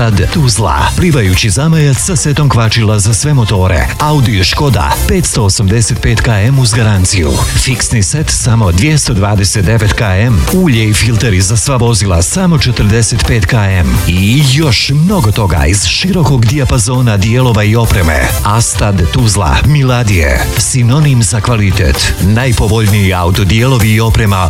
Astad Tuzla. Plivajući zamajac sa setom kvačila za sve motore. Audi Škoda 585 km uz garanciju. Fiksni set samo 229 km. Ulje i filteri za sva vozila samo 45 km. I još mnogo toga iz širokog dijapazona dijelova i opreme. Astad Tuzla Miladije. Sinonim za kvalitet. Najpovoljniji autodijelovi i oprema